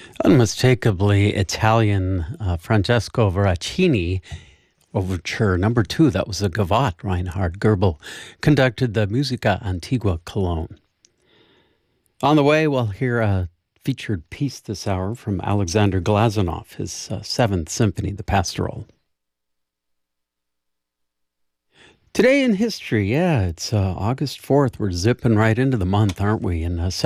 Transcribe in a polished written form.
Unmistakably Italian, Francesco Veracini Overture Number 2. That was a Gavotte. Reinhard Goebel conducted the Musica Antigua Cologne. On the way, we'll hear a featured piece this hour from Alexander Glazunov, his Seventh Symphony, the Pastoral. Today in history, it's August 4th. We're zipping right into the month, aren't we? And